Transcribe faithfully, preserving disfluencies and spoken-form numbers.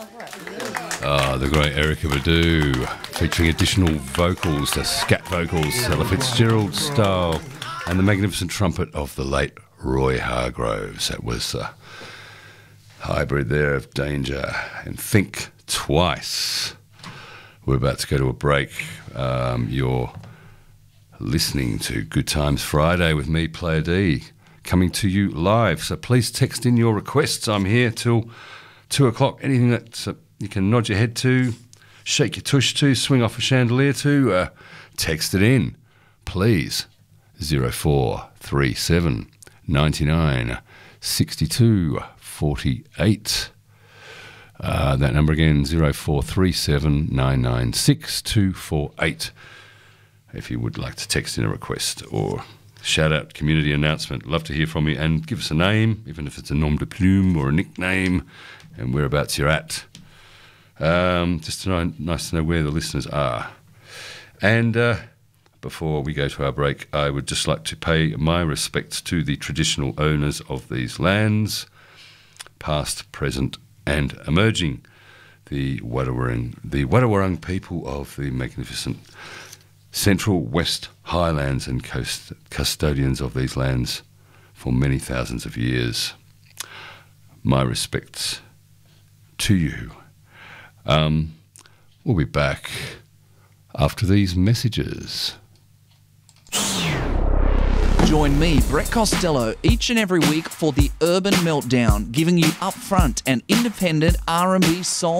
Ah, the great Erykah Badu, featuring additional vocals, the scat vocals, Ella Fitzgerald style, and the magnificent trumpet of the late Roy Hargroves. That was a hybrid there of Danger and Think Twice. We're about to go to a break. Um, you're listening to Good Times Friday with me, Player D, coming to you live. So please text in your requests. I'm here till two o'clock. Anything that uh, you can nod your head to, shake your tush to, swing off a chandelier to, uh, text it in, please. zero four three seven ninety-nine sixty-two forty-eight. Uh, that number again, zero four three seven nine nine six two four eight. If you would like to text in a request or shout out, community announcement, love to hear from you, and give us a name, even if it's a nom de plume or a nickname, and whereabouts you're at. Um, just to know, nice to know where the listeners are. And uh, before we go to our break, I would just like to pay my respects to the traditional owners of these lands, past, present, and emerging. The Wadawurrung, the Wadawurrung people of the magnificent Central West Highlands and coast, custodians of these lands for many thousands of years. My respects to you. Um, we'll be back after these messages. Join me, Brett Costello, each and every week for the Urban Meltdown, giving you upfront and independent R and B soul